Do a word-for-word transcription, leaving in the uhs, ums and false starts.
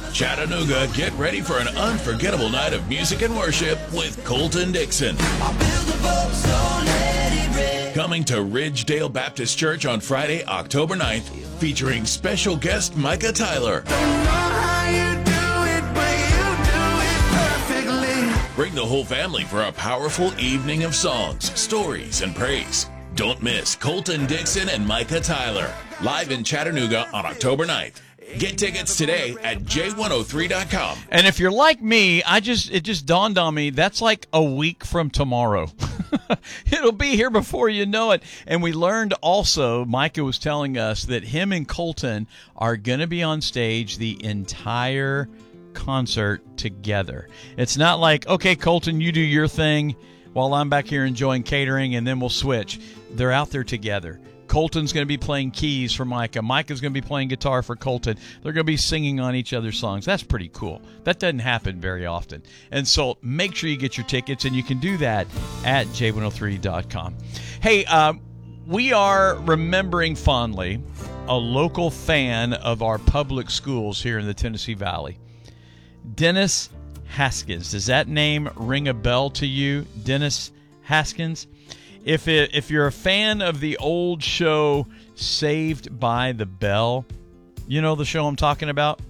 Chattanooga, get ready for an unforgettable night of music and worship with Colton Dixon. Coming to Ridgedale Baptist Church on Friday, October ninth, featuring special guest Micah Tyler. Bring the whole family for a powerful evening of songs, stories, and praise. Don't miss Colton Dixon and Micah Tyler, live in Chattanooga on October ninth. Get tickets today at j one oh three dot com. And if you're like me, I just it just dawned on me, that's like a week from tomorrow. It'll be here before you know it. And we learned also, Micah was telling us that him and Colton are going to be on stage the entire concert together. It's not like, okay, Colton, you do your thing while I'm back here enjoying catering, and then we'll switch. They're out there together. Colton's going to be playing keys for Micah. Micah's going to be playing guitar for Colton. They're going to be singing on each other's songs. That's pretty cool. That doesn't happen very often. And so make sure you get your tickets, and you can do that at j one oh three dot com. Hey, uh, we are remembering fondly a local fan of our public schools here in the Tennessee Valley, Dennis Haskins. Does that name ring a bell to you, Dennis Haskins? If it, if you're a fan of the old show Saved by the Bell, you know the show I'm talking about?